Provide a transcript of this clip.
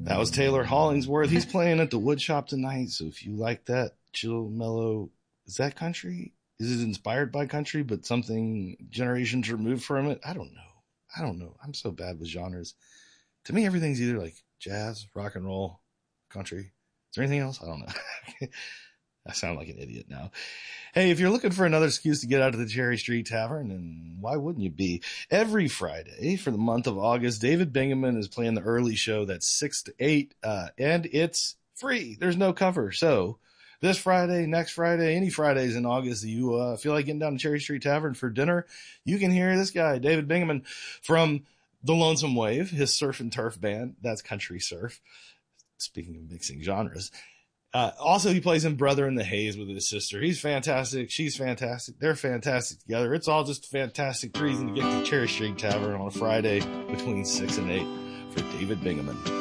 That was Taylor Hollingsworth. He's playing at the Wood Shop tonight. So if you like that chill, mellow, is that country? Is it inspired by country, but something generations removed from it? I don't know. I'm so bad with genres. To me, everything's either like jazz, rock and roll, country. Is there anything else? I don't know. I sound like an idiot now. Hey, if you're looking for another excuse to get out of the Cherry Street Tavern, and why wouldn't you be? Every Friday for the month of August, David Bingaman is playing the early show that's 6 to 8, and it's free. There's no cover. So this Friday, next Friday, any Fridays in August that you feel like getting down to Cherry Street Tavern for dinner, you can hear this guy, David Bingaman, from The Lonesome Wave, his surf and turf band. That's country surf. Speaking of mixing genres. Also, he plays in Brother in the Haze with his sister. He's fantastic. She's fantastic. They're fantastic together. It's all just a fantastic reason to get to Cherry Street Tavern on a Friday between 6 and 8 for David Bingaman.